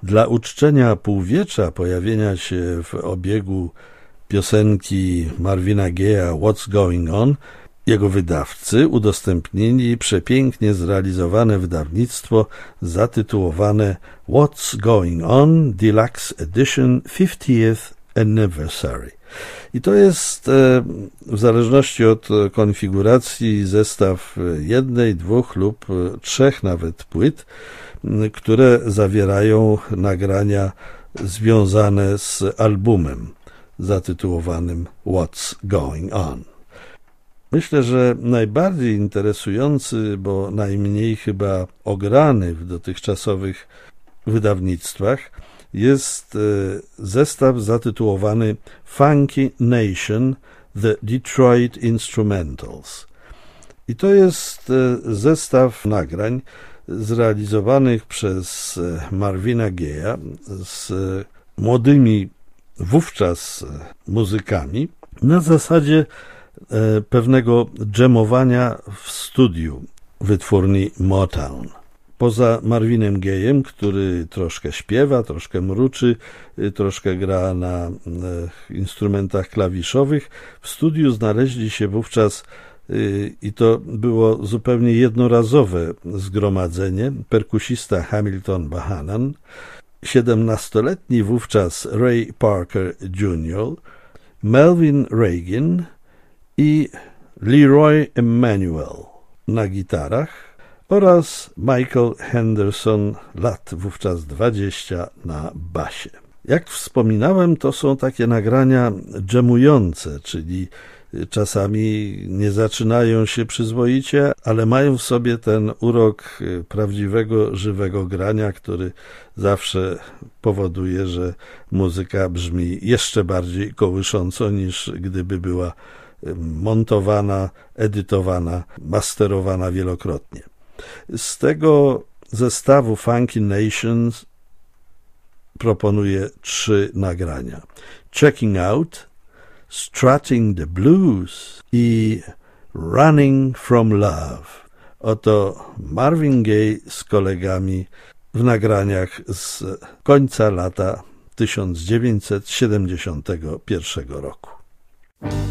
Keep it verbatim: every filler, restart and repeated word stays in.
Dla uczczenia półwiecza pojawienia się w obiegu piosenki Marvina Gaye'a What's Going On jego wydawcy udostępnili przepięknie zrealizowane wydawnictwo zatytułowane What's Going On Deluxe Edition fiftieth Anniversary. I to jest w zależności od konfiguracji zestaw jednej, dwóch lub trzech nawet płyt, które zawierają nagrania związane z albumem zatytułowanym What's Going On. Myślę, że najbardziej interesujący, bo najmniej chyba ograny w dotychczasowych wydawnictwach jest zestaw zatytułowany Funky Nation The Detroit Instrumentals. I to jest zestaw nagrań zrealizowanych przez Marvina Gaye'a z młodymi wówczas muzykami na zasadzie pewnego dżemowania w studiu wytwórni Motown. Poza Marvinem Gaye'em, który troszkę śpiewa, troszkę mruczy, troszkę gra na instrumentach klawiszowych, w studiu znaleźli się wówczas, i to było zupełnie jednorazowe zgromadzenie, perkusista Hamilton Bohannon, siedemnastoletni wówczas Ray Parker junior, Melvin Reagan i Leroy Emanuel na gitarach oraz Michael Henderson, lat wówczas dwadzieścia, na basie. Jak wspominałem, to są takie nagrania dżemujące, czyli czasami nie zaczynają się przyzwoicie, ale mają w sobie ten urok prawdziwego, żywego grania, który zawsze powoduje, że muzyka brzmi jeszcze bardziej kołysząco, niż gdyby była montowana, edytowana, masterowana wielokrotnie. Z tego zestawu Funky Nations proponuję trzy nagrania. Checking Out, Strutting the Blues i Running from Love. Oto Marvin Gaye z kolegami w nagraniach z końca lata tysiąc dziewięćset siedemdziesiątego pierwszego roku.